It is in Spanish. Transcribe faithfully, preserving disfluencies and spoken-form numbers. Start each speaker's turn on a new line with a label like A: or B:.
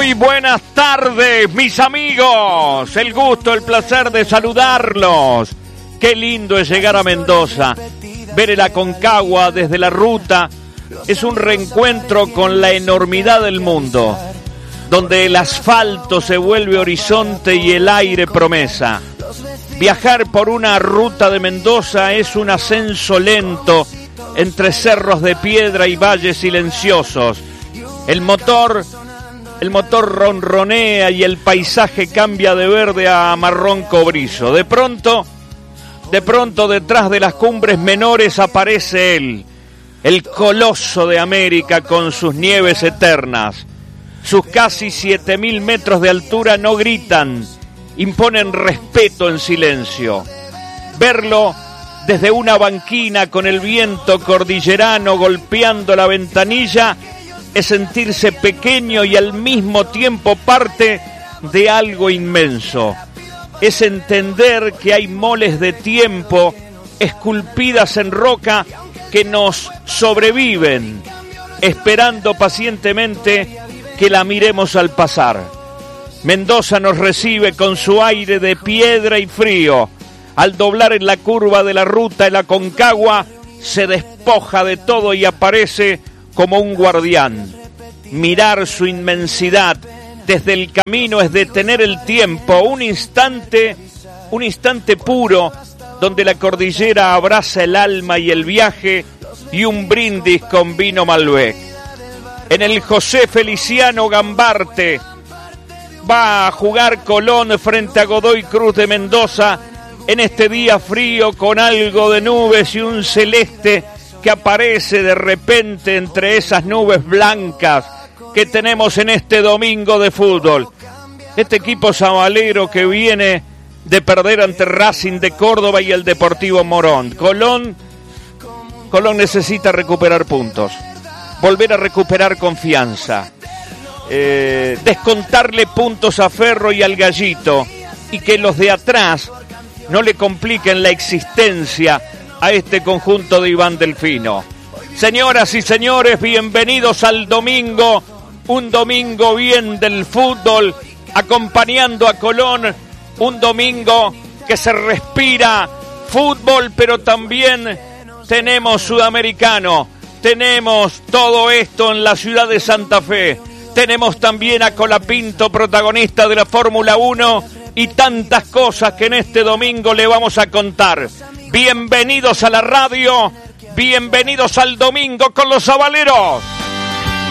A: Muy buenas tardes, mis amigos. El gusto, el placer de saludarlos. Qué lindo es llegar a Mendoza. Ver el Aconcagua desde la ruta es un reencuentro con la enormidad del mundo, donde el asfalto se vuelve horizonte y el aire promesa. Viajar por una ruta de Mendoza es un ascenso lento entre cerros de piedra y valles silenciosos. El motor, el motor ronronea y el paisaje cambia de verde a marrón cobrizo. De pronto, de pronto detrás de las cumbres menores aparece él, el coloso de América con sus nieves eternas. Sus casi siete mil metros de altura no gritan, imponen respeto en silencio. Verlo desde una banquina con el viento cordillerano golpeando la ventanilla es sentirse pequeño y al mismo tiempo parte de algo inmenso. Es entender que hay moles de tiempo esculpidas en roca que nos sobreviven, esperando pacientemente que la miremos al pasar. Mendoza nos recibe con su aire de piedra y frío. Al doblar en la curva de la ruta el Aconcagua se despoja de todo y aparece como un guardián. Mirar su inmensidad desde el camino es detener el tiempo, un instante, un instante puro donde la cordillera abraza el alma y el viaje y un brindis con vino Malbec. En el José Feliciano Gambarte va a jugar Colón frente a Godoy Cruz de Mendoza en este día frío con algo de nubes y un celeste que aparece de repente entre esas nubes blancas que tenemos en este domingo de fútbol. Este equipo sabalero que viene de perder ante Racing de Córdoba y el Deportivo Morón. Colón, Colón necesita recuperar puntos, volver a recuperar confianza, eh, descontarle puntos a Ferro y al Gallito y que los de atrás no le compliquen la existencia a este conjunto de Iván Delfino. Señoras y señores, bienvenidos al domingo, un domingo bien del fútbol, acompañando a Colón, un domingo que se respira fútbol, pero también tenemos sudamericano, tenemos todo esto en la ciudad de Santa Fe, tenemos también a Colapinto, protagonista de la Fórmula uno, y tantas cosas que en este domingo le vamos a contar. Bienvenidos a la radio, bienvenidos al domingo con los sabaleros.